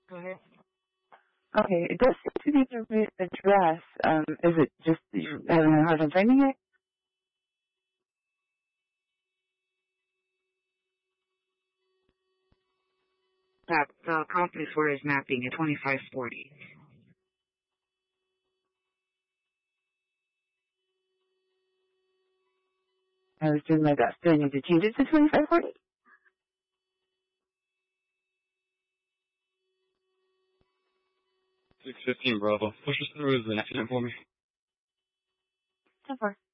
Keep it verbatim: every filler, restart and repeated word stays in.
Go ahead. Okay, it does seem to be the right address. Um, is it just that you're having a hard time finding it? That the complex where is mapping at twenty-five forty. I was doing my best. Do I need to change it to twenty-five forty? six fifteen Bravo. Push us through as an accident for me. ten four.